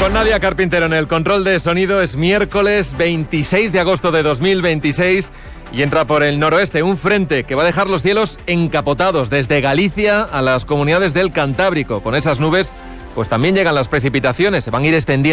Con Nadia Carpintero en el control de sonido. Es miércoles 26 de agosto de 2026 y entra por el noroeste un frente que va a dejar los cielos encapotados desde Galicia a las comunidades del Cantábrico. Con esas nubes pues también llegan las precipitaciones, se van a ir extendiendo